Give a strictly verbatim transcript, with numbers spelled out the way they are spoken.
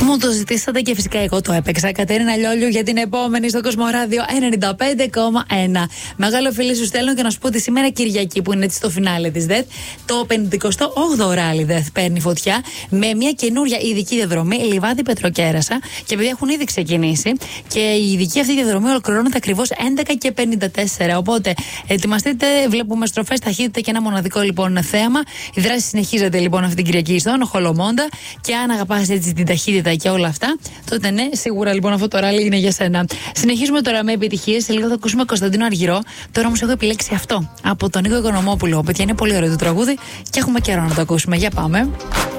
Μου το ζητήσατε και φυσικά εγώ το έπαιξα. Κατερίνα Λιόλιου για την επόμενη στο Κοσμοράδιο ενενήντα πέντε κόμμα ένα. Μεγάλο φίλο σου στέλνω και να σου πω ότι σήμερα Κυριακή, που είναι έτσι στο φινάλε τη ΔΕΘ, το πενηκοστό όγδοο ράλι ΔΕΘ παίρνει φωτιά με μια καινούρια ειδική διαδρομή Λιβάδι Πετροκέρασσα. Και επειδή έχουν ήδη ξεκινήσει, και η ειδική αυτή διαδρομή ολοκληρώνεται ακριβώς έντεκα και πενήντα τέσσερα. Οπότε ετοιμαστείτε, βλέπουμε στροφές, ταχύτητα και ένα μοναδικό λοιπόν θέαμα. Η δράση συνεχίζεται λοιπόν αυτή την Κυριακή στον Χολομόντα. Και αν αγαπάς έτσι την ταχύτητα και όλα αυτά, τότε ναι, σίγουρα λοιπόν αυτό το ράλι είναι για σένα. Συνεχίζουμε τώρα με επιτυχίες. Σε λίγο θα ακούσουμε Κωνσταντίνο Αργυρό. Τώρα όμως έχω επιλέξει αυτό από τον Νίκο Οικονομόπουλο. Παιδιά, είναι πολύ ωραίο το τραγούδι και έχουμε καιρό να το ακούσουμε. Για πάμε.